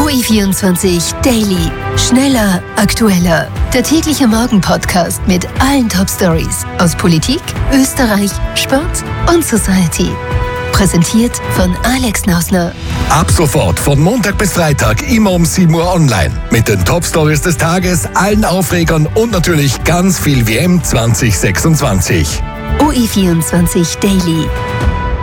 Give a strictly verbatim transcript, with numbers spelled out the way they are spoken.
I vierundzwanzig Daily. Schneller, aktueller. Der tägliche Morgen-Podcast mit allen Top-Stories aus Politik, Österreich, Sport und Society. Präsentiert von Alex Nausner. Ab sofort von Montag bis Freitag immer um sieben Uhr online. Mit den Top-Stories des Tages, allen Aufregern und natürlich ganz viel W M zwanzig sechsundzwanzig. U I vierundzwanzig Daily.